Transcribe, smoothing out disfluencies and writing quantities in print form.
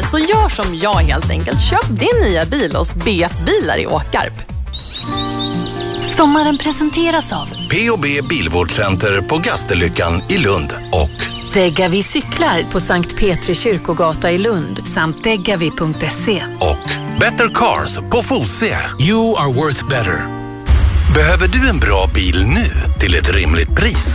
Så gör som jag helt enkelt. Köp din nya bil hos BF Bilar i Åkarp. Sommaren presenteras av P&B Bilvårdscenter på Gasterlyckan i Lund och Deggavi cyklar på Sankt Petri kyrkogata i Lund samt deggavi.se. och Better Cars på Fosie. You are worth better. Behöver du en bra bil nu till ett rimligt pris?